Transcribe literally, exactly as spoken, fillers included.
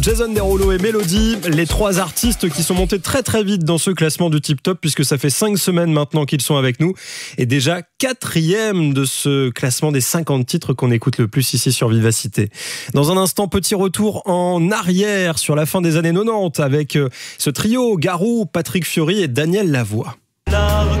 Jason Derulo et Mélodie, les trois artistes qui sont montés très très vite dans ce classement du Tip Top, puisque ça fait cinq semaines maintenant qu'ils sont avec nous, et déjà quatrième de ce classement des cinquante titres qu'on écoute le plus ici sur Vivacité. Dans un instant, petit retour en arrière sur la fin des années quatre-vingt-dix avec ce trio, Garou, Patrick Fiori et Daniel Lavoie.